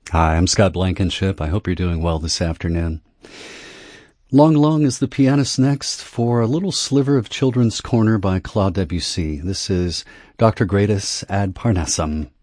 Hi, I'm Scott Blankenship. I hope you're doing well this afternoon. Long Long is the pianist next for a little sliver of Children's Corner by Claude Debussy. This is Dr. Gradus ad Parnassum.